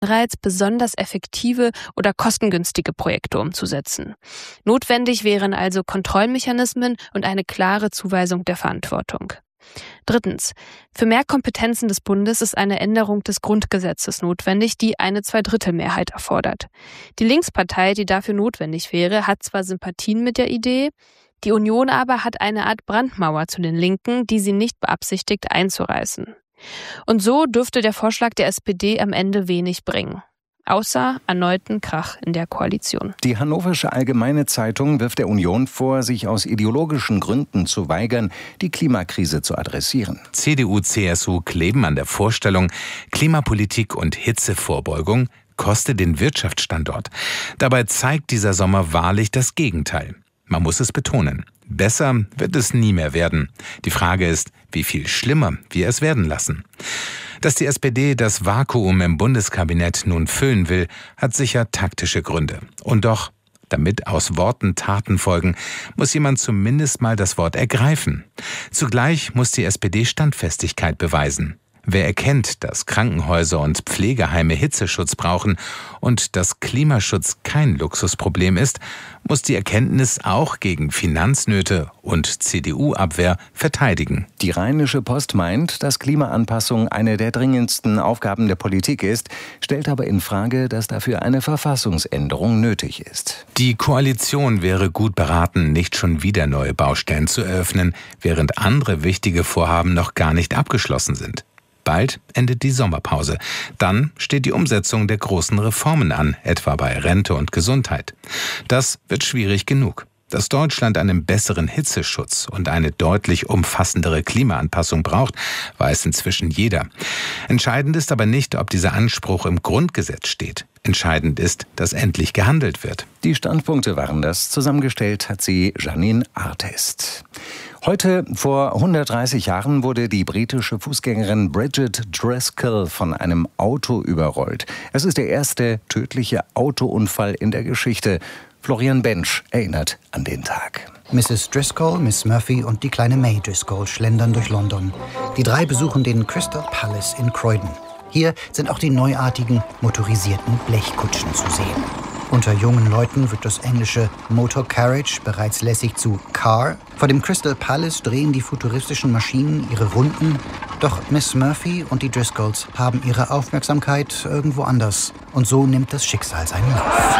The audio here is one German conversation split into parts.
Anreiz, besonders effektive oder kostengünstige Projekte umzusetzen. Notwendig wären also Kontrollmechanismen und eine klare Zuweisung der Verantwortung. Drittens. Für mehr Kompetenzen des Bundes ist eine Änderung des Grundgesetzes notwendig, die eine Zweidrittelmehrheit erfordert. Die Linkspartei, die dafür notwendig wäre, hat zwar Sympathien mit der Idee, die Union aber hat eine Art Brandmauer zu den Linken, die sie nicht beabsichtigt einzureißen. Und so dürfte der Vorschlag der SPD am Ende wenig bringen. Außer erneuten Krach in der Koalition. Die Hannoversche Allgemeine Zeitung wirft der Union vor, sich aus ideologischen Gründen zu weigern, die Klimakrise zu adressieren. CDU, CSU kleben an der Vorstellung, Klimapolitik und Hitzevorbeugung koste den Wirtschaftsstandort. Dabei zeigt dieser Sommer wahrlich das Gegenteil. Man muss es betonen. Besser wird es nie mehr werden. Die Frage ist, wie viel schlimmer wir es werden lassen. Dass die SPD das Vakuum im Bundeskabinett nun füllen will, hat sicher taktische Gründe. Und doch, damit aus Worten Taten folgen, muss jemand zumindest mal das Wort ergreifen. Zugleich muss die SPD Standfestigkeit beweisen. Wer erkennt, dass Krankenhäuser und Pflegeheime Hitzeschutz brauchen und dass Klimaschutz kein Luxusproblem ist, muss die Erkenntnis auch gegen Finanznöte und CDU-Abwehr verteidigen. Die Rheinische Post meint, dass Klimaanpassung eine der dringendsten Aufgaben der Politik ist, stellt aber in Frage, dass dafür eine Verfassungsänderung nötig ist. Die Koalition wäre gut beraten, nicht schon wieder neue Baustellen zu eröffnen, während andere wichtige Vorhaben noch gar nicht abgeschlossen sind. Bald endet die Sommerpause. Dann steht die Umsetzung der großen Reformen an, etwa bei Rente und Gesundheit. Das wird schwierig genug. Dass Deutschland einen besseren Hitzeschutz und eine deutlich umfassendere Klimaanpassung braucht, weiß inzwischen jeder. Entscheidend ist aber nicht, ob dieser Anspruch im Grundgesetz steht. Entscheidend ist, dass endlich gehandelt wird. Die Standpunkte waren das. Zusammengestellt hat sie Janine Artest. Heute, vor 130 Jahren, wurde die britische Fußgängerin Bridget Driscoll von einem Auto überrollt. Es ist der erste tödliche Autounfall in der Geschichte. Florian Bensch erinnert an den Tag. Mrs. Driscoll, Miss Murphy und die kleine May Driscoll schlendern durch London. Die drei besuchen den Crystal Palace in Croydon. Hier sind auch die neuartigen motorisierten Blechkutschen zu sehen. Unter jungen Leuten wird das englische Motor Carriage bereits lässig zu Car. Vor dem Crystal Palace drehen die futuristischen Maschinen ihre Runden. Doch Miss Murphy und die Driscolls haben ihre Aufmerksamkeit irgendwo anders. Und so nimmt das Schicksal seinen Lauf.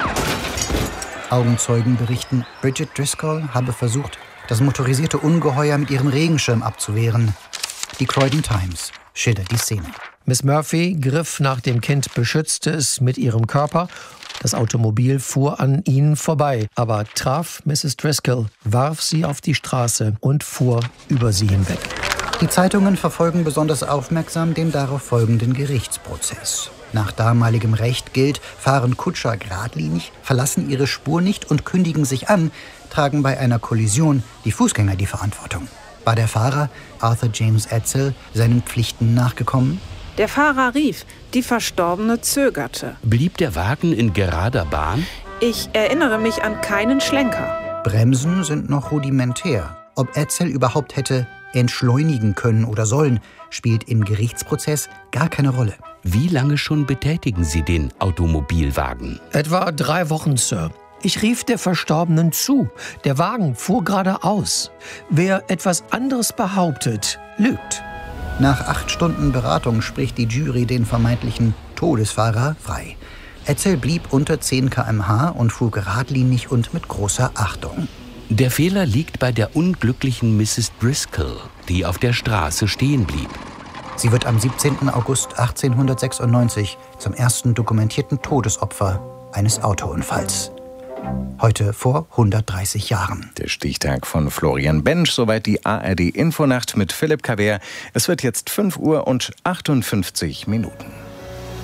Augenzeugen berichten, Bridget Driscoll habe versucht, das motorisierte Ungeheuer mit ihrem Regenschirm abzuwehren. Die Croydon Times schildert die Szene. Miss Murphy griff nach dem Kind, beschützte es mit ihrem Körper. Das Automobil fuhr an ihnen vorbei, aber traf Mrs. Driscoll, warf sie auf die Straße und fuhr über sie hinweg. Die Zeitungen verfolgen besonders aufmerksam den darauf folgenden Gerichtsprozess. Nach damaligem Recht gilt, fahren Kutscher geradlinig, verlassen ihre Spur nicht und kündigen sich an, tragen bei einer Kollision die Fußgänger die Verantwortung. War der Fahrer, Arthur James Edsel, seinen Pflichten nachgekommen? Der Fahrer rief, die Verstorbene zögerte. Blieb der Wagen in gerader Bahn? Ich erinnere mich an keinen Schlenker. Bremsen sind noch rudimentär. Ob Edsel überhaupt hätte entschleunigen können oder sollen, spielt im Gerichtsprozess gar keine Rolle. Wie lange schon betätigen Sie den Automobilwagen? Etwa 3 Wochen, Sir. Ich rief der Verstorbenen zu. Der Wagen fuhr geradeaus. Wer etwas anderes behauptet, lügt. Nach 8 Stunden Beratung spricht die Jury den vermeintlichen Todesfahrer frei. Edsel blieb unter 10 km/h und fuhr geradlinig und mit großer Achtung. Der Fehler liegt bei der unglücklichen Mrs. Driscoll, die auf der Straße stehen blieb. Sie wird am 17. August 1896 zum ersten dokumentierten Todesopfer eines Autounfalls. Heute vor 130 Jahren. Der Stichtag von Florian Bensch, soweit die ARD Infonacht mit Philipp Kaver. Es wird jetzt 5:58 Uhr.